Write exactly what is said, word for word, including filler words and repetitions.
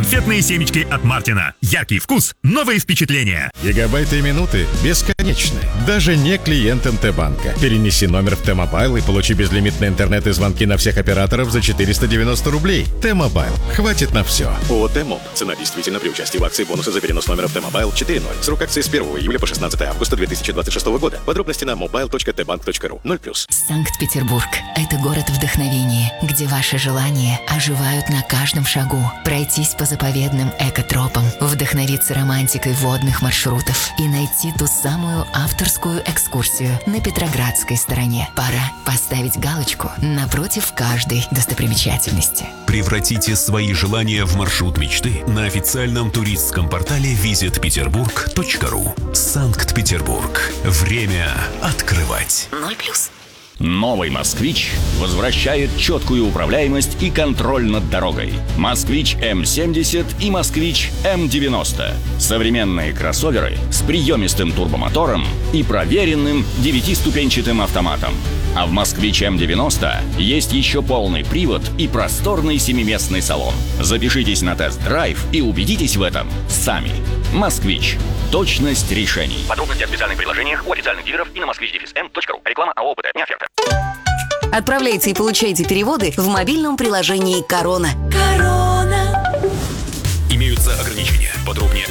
Конфетные семечки от Мартина. Яркий вкус, новые впечатления. Гигабайты и минуты бесконечны. Даже не клиентам Т-банка. Перенеси номер в Т-мобайл и получи безлимитный интернет и звонки на всех операторов за четыреста девяносто рублей. Т-мобайл. Хватит на все. ООО «Т-моб». Цена действительно при участии в акции бонуса за перенос номера в Т-мобайл четыре ноль. Срок акции с первого июля по шестнадцатое августа две тысячи двадцать шестого года. Подробности на мобайл точка тэ банк точка ру. ноль плюс. Санкт-Петербург – это город вдохновения, где ваши желания оживают на каждом шагу. Пройтись по заповедным экотропам, вдохновиться романтикой водных маршрутов и найти ту самую авторскую экскурсию на Петроградской стороне. Пора поставить галочку напротив каждой достопримечательности. Превратите свои желания в маршрут мечты на официальном туристском портале визит петербург точка ру. Санкт-Петербург. Время открывать. Ноль плюс. Новый «Москвич» возвращает четкую управляемость и контроль над дорогой. «Москвич эм семьдесят» и «Москвич эм девяносто». Современные кроссоверы с приемистым турбомотором и проверенным девятиступенчатым автоматом. А в «Москвич эм девяносто» есть еще полный привод и просторный семиместный салон. Запишитесь на тест-драйв и убедитесь в этом сами. «Москвич». Точность решений. Подробности о специальных предложениях у официальных дилеров и на москвич эм точка ру. Реклама ООО «ПТ». Не оферта. Отправляйте и получайте переводы в мобильном приложении «Корона». Имеются ограничения. Подробнее